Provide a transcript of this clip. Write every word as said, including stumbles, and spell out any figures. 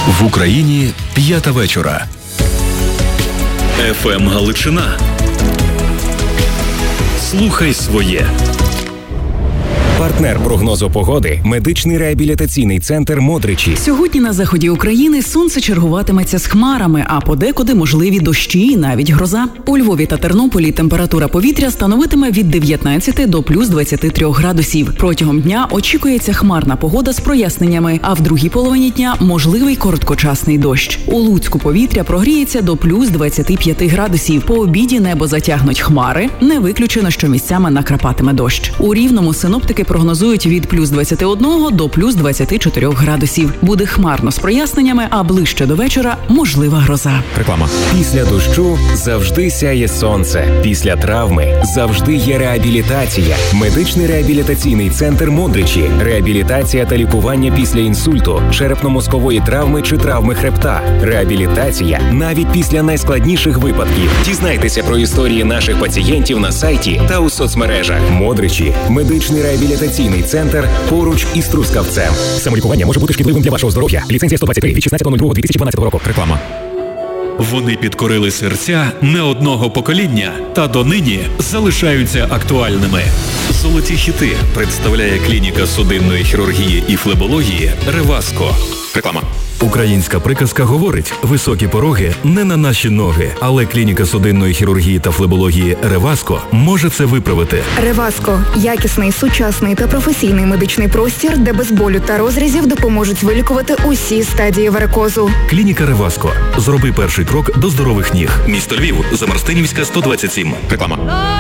В Україні п'ята вечора. еф ем Галичина. Слухай своє. Партнер прогнозу погоди – медичний реабілітаційний центр «Модричі». Сьогодні на заході України сонце чергуватиметься з хмарами, а подекуди можливі дощі і навіть гроза. У Львові та Тернополі температура повітря становитиме від дев'ятнадцяти до плюс двадцяти трьох градусів. Протягом дня очікується хмарна погода з проясненнями, а в другій половині дня можливий короткочасний дощ. У Луцьку повітря прогріється до плюс двадцяти п'яти градусів. По обіді небо затягнуть хмари, не виключено, що місцями накрапатиме дощ. У Рівному синоптики прогнозують від плюс двадцяти одного до плюс двадцяти чотирьох градусів. Буде хмарно з проясненнями, а ближче до вечора можлива гроза. Реклама. Після дощу завжди сяє сонце. Після травми завжди є реабілітація. Медичний реабілітаційний центр «Модричі». Реабілітація та лікування після інсульту, черепно-мозкової травми чи травми хребта. Реабілітація навіть після найскладніших випадків. Дізнайтеся про історії наших пацієнтів на сайті та у соцмережах. «Модричі» – медичний реабілітаційний центр поруч із Трускавцем. Самолікування може бути шкідливим для вашого здоров'я. Ліцензія сто двадцять три від шістнадцятого лютого дві тисячі дванадцятого року. Реклама. Вони підкорили серця не одного покоління та донині залишаються актуальними. Золоті хіти представляє клініка судинної хірургії і флебології «Реваско». Реклама. Українська приказка говорить: високі пороги не на наші ноги, але клініка судинної хірургії та флебології «Реваско» може це виправити. «Реваско» – якісний, сучасний та професійний медичний простір, де без болю та розрізів допоможуть вилікувати усі стадії варикозу. Клініка «Реваско». Зроби перший крок до здорових ніг. Місто Львів, Замарстинівська, сто двадцять сім. Реклама.